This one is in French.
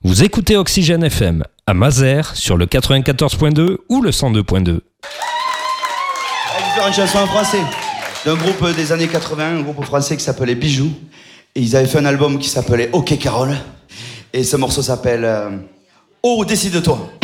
Vous écoutez Oxygène FM à Mazères sur le 94.2 ou le 102.2. Je vais faire une chanson en français d'un groupe des années 80, un groupe français qui s'appelait Bijoux. Et ils avaient fait un album qui s'appelait OK Carole. Et ce morceau s'appelle Oh, décide-toi.